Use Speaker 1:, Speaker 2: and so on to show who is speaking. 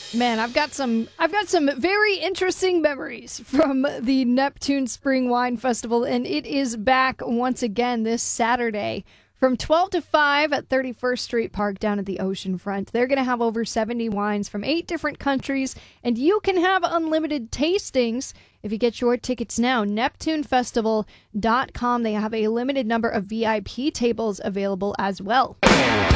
Speaker 1: Man, I've got some very interesting memories from the Neptune Spring Wine Festival, and it is back once again this Saturday from 12 to 5 at 31st Street Park down at the oceanfront. They're going to have over 70 wines from 8 different countries, and you can have unlimited tastings if you get your tickets now. NeptuneFestival.com. They have a limited number of VIP tables available as well.